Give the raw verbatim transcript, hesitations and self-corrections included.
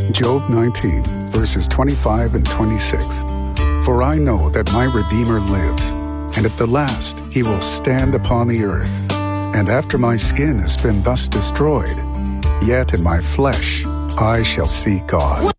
Job nineteen, verses twenty-five and twenty-six. For I know that my Redeemer lives, and at the last he will stand upon the earth. And after my skin has been thus destroyed, yet in my flesh I shall see God.